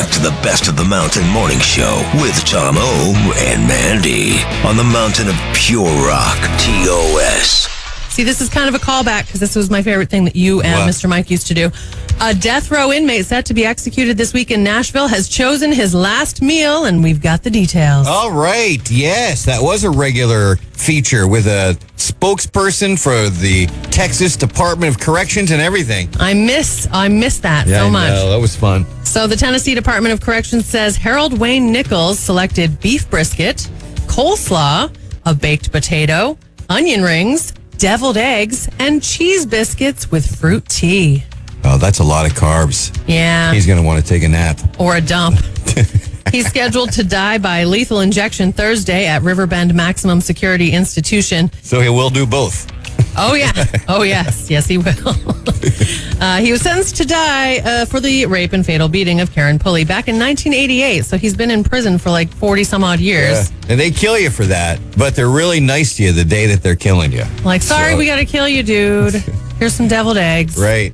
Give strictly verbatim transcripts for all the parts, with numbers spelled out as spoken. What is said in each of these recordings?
back to the Best of the Mountain Morning Show with Tom O and Mandy on the mountain of pure rock, T O S. See, this is kind of a callback because this was my favorite thing that you and What? Mister Mike used to do. A death row inmate set to be executed this week in Nashville has chosen his last meal, and we've got the details. All right. Yes, that was a regular feature with a spokesperson for the Texas Department of Corrections and everything. I miss, I miss that so much. know, that was fun. So the Tennessee Department of Corrections says Harold Wayne Nichols selected beef brisket, coleslaw, a baked potato, onion rings, deviled eggs, and cheese biscuits with fruit tea. Oh, that's a lot of carbs. Yeah. He's going to want to take a nap. Or a dump. He's scheduled to die by lethal injection Thursday at Riverbend Maximum Security Institution. So he will do both. Oh, yeah. Oh, yes. Yes, he will. uh, he was sentenced to die uh, for the rape and fatal beating of Karen Pulley back in nineteen eighty-eight. So he's been in prison for like forty some odd years. Yeah. And they kill you for that, but they're really nice to you the day that they're killing you. Like, sorry, So- we got to kill you, dude. Here's some deviled eggs. Right.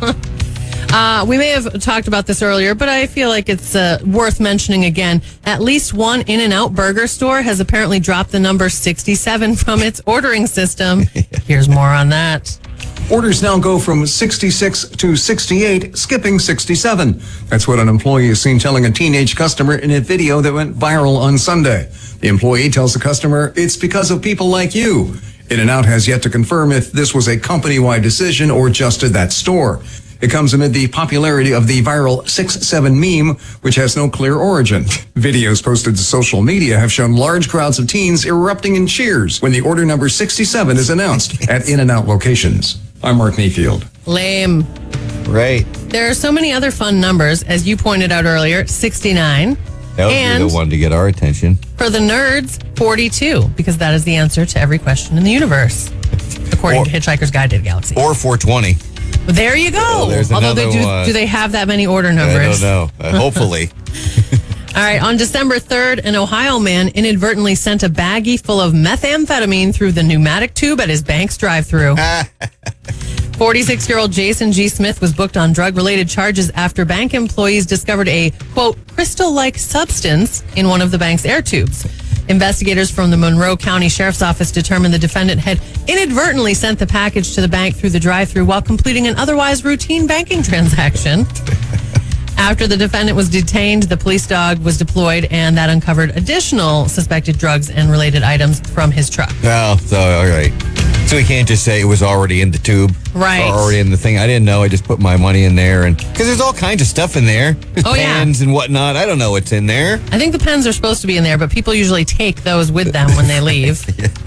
Uh, we may have talked about this earlier, but I feel like it's uh, worth mentioning again. At least one In-N-Out burger store has apparently dropped the number sixty-seven from its ordering system. Here's more on that. Orders now go from sixty-six to sixty-eight, skipping sixty-seven. That's what an employee is seen telling a teenage customer in a video that went viral on Sunday. The employee tells the customer, "It's because of people like you." In-N-Out has yet to confirm if this was a company-wide decision or just at that store. It comes amid the popularity of the viral six seven meme, which has no clear origin. Videos posted to social media have shown large crowds of teens erupting in cheers when the order number sixty-seven is announced at In-N-Out locations. I'm Mark Mayfield. Lame. Right. There are so many other fun numbers, as you pointed out earlier, sixty-nine. That would and be the one to get our attention. for the nerds, forty-two, because that is the answer to every question in the universe, according Or- to Hitchhiker's Guide to the Galaxy. Or four twenty. There you go. Oh, there's Although they another do, one. do they have that many order I numbers? don't know. Uh, hopefully. All right. On December third, an Ohio man inadvertently sent a baggie full of methamphetamine through the pneumatic tube at his bank's drive-thru. forty-six-year-old Jason G. Smith was booked on drug-related charges after bank employees discovered a, quote, crystal-like substance in one of the bank's air tubes. Investigators from the Monroe County Sheriff's Office determined the defendant had inadvertently sent the package to the bank through the drive-thru while completing an otherwise routine banking transaction. After the defendant was detained, the police dog was deployed, and that uncovered additional suspected drugs and related items from his truck. Oh, so, all right. So we can't just say it was already in the tube. Right. Or already in the thing. I didn't know. I just put my money in there. and Because there's all kinds of stuff in there. There's Oh, yeah. pens and whatnot. I don't know what's in there. I think the pens are supposed to be in there, but people usually take those with them when they leave.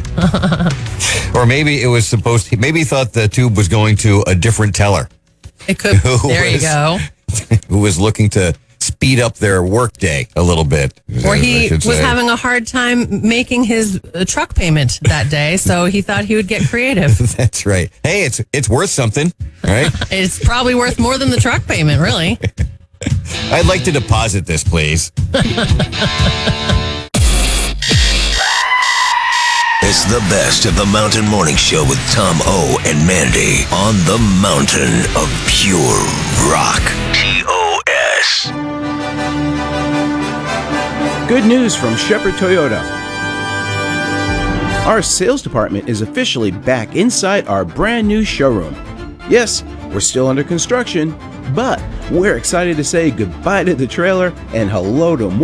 Or maybe it was supposed to, maybe he thought the tube was going to a different teller It could. Who There you was- go. who was looking to speed up their workday a little bit. Or I he should was say. having a hard time making his uh, truck payment that day, so he thought he would get creative. That's right. Hey, it's it's worth something, right? It's probably worth more than the truck payment, really. I'd like to deposit this, please. It's the Best of the Mountain Morning Show with Tom O and Mandy on the mountain of pure rock, T O S. Good news from Shepherd Toyota. Our sales department is officially back inside our brand new showroom. Yes, we're still under construction, but we're excited to say goodbye to the trailer and hello to more